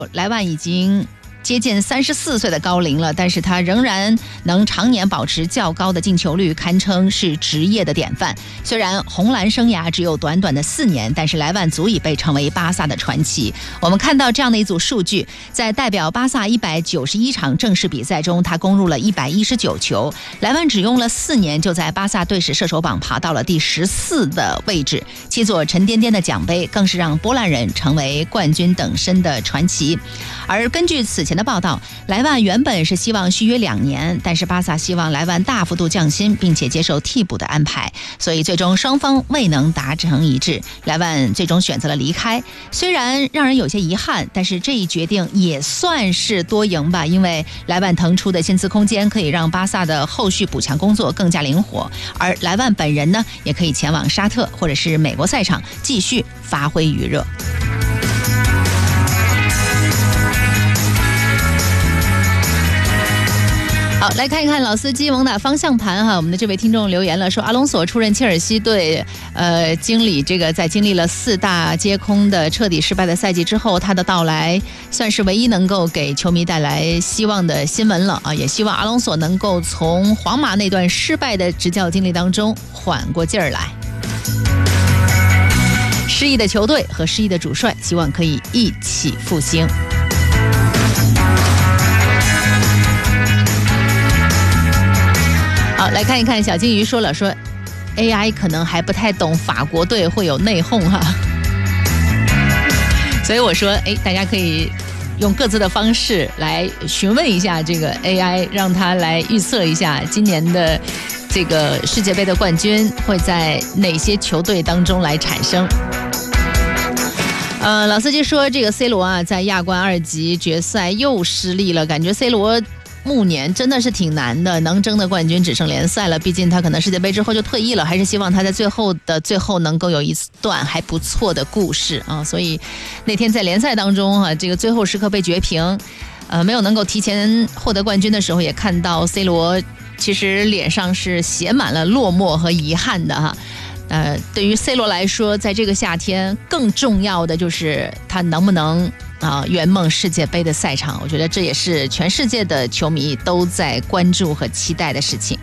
莱万已经接近34岁的高龄了，但是他仍然能常年保持较高的进球率，堪称是职业的典范。虽然红蓝生涯只有短短的4年，但是莱万足以被称为巴萨的传奇。我们看到这样的一组数据，在代表巴萨191场正式比赛中，他攻入了119球。莱万只用了4年，就在巴萨队史射手榜爬到了第14的位置。7座沉甸甸的奖杯，更是让波兰人成为冠军等身的传奇。而根据此前的报道，莱万原本是希望续约2年，但是巴萨希望莱万大幅度降薪，并且接受替补的安排，所以最终双方未能达成一致。莱万最终选择了离开，虽然让人有些遗憾，但是这一决定也算是多赢吧，因为莱万腾出的薪资空间可以让巴萨的后续补强工作更加灵活，而莱万本人呢，也可以前往沙特或者是美国赛场继续发挥余热。好，来看一看老司机猛打方向盘哈。我们的这位听众留言了，说阿隆索出任切尔西队经理，这个在经历了4大皆空的彻底失败的赛季之后，他的到来算是唯一能够给球迷带来希望的新闻了啊！也希望阿隆索能够从皇马那段失败的执教经历当中缓过劲儿来。失意的球队和失意的主帅，希望可以一起复兴。好，来看一看小金鱼说了，说 AI 可能还不太懂法国队会有内讧哈，所以我说大家可以用各自的方式来询问一下这个 AI， 让它来预测一下今年的这个世界杯的冠军会在哪些球队当中来产生。老司机说这个 C 罗啊，在亚冠2级决赛又失利了，感觉 C 罗暮年真的是挺难的，能争的冠军只剩联赛了，毕竟他可能世界杯之后就退役了，还是希望他在最后能够有一段还不错的故事啊。所以那天在联赛当中这个最后时刻被绝平，没有能够提前获得冠军的时候，也看到 C 罗其实脸上是写满了落寞和遗憾的哈。对于 C 罗来说，在这个夏天更重要的就是他能不能圆梦世界杯的赛场，我觉得这也是全世界的球迷都在关注和期待的事情。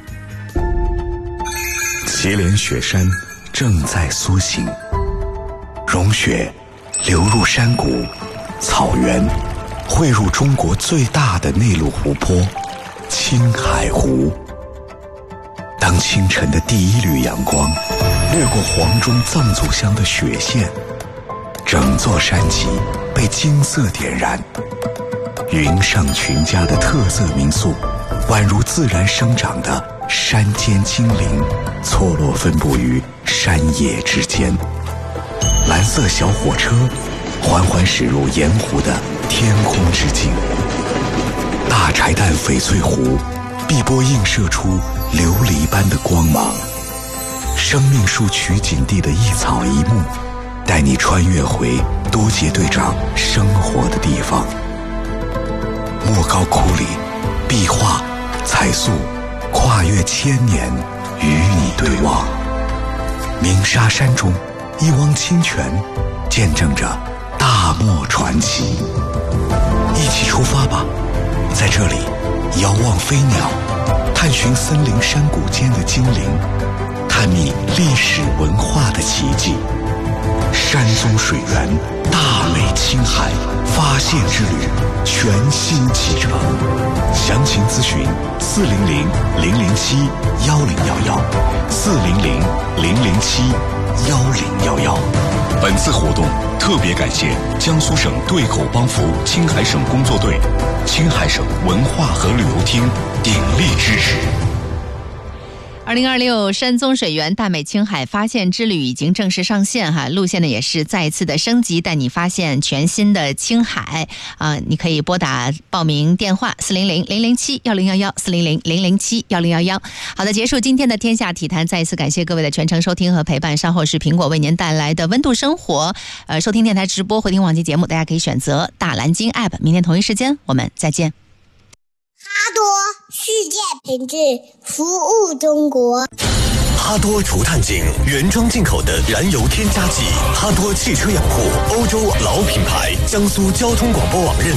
祁连雪山正在苏醒，融雪流入山谷、草原，汇入中国最大的内陆湖泊青海湖。当清晨的第一缕阳光掠过黄钟藏祖乡的雪线，整座山脊被金色点燃，云上群家的特色民宿宛如自然生长的山间精灵，错落分布于山野之间。蓝色小火车缓缓驶入盐湖的天空之境，大柴旦翡翠湖碧波映射出琉璃般的光芒。生命树取景地的一草一木，带你穿越回多杰队长生活的地方。莫高窟里，壁画、彩塑跨越1000年，与你对望。鸣沙山中，一汪清泉见证着大漠传奇。一起出发吧，在这里遥望飞鸟，探寻森林山谷间的精灵，探秘历史文化的奇迹。山宗水源，大美青海发现之旅全新启程。详情咨询400-007-1011，400-007-1011。本次活动特别感谢江苏省对口帮扶青海省工作队、青海省文化和旅游厅鼎力支持。 2026山宗水源大美青海发现之旅已经正式上线哈，路线呢也是再一次的升级，带你发现全新的青海你可以拨打报名电话400-007-1011，400-007-1011。好的，结束今天的天下体坛，再一次感谢各位的全程收听和陪伴，稍后是苹果为您带来的温度生活收听电台直播回听往期节目，大家可以选择大蓝鲸 App。 明天同一时间我们再见。 哈多世界品质，服务中国。 哈多除碳井，原装进口的燃油添加剂。哈多汽车养护，欧洲老品牌，江苏交通广播网认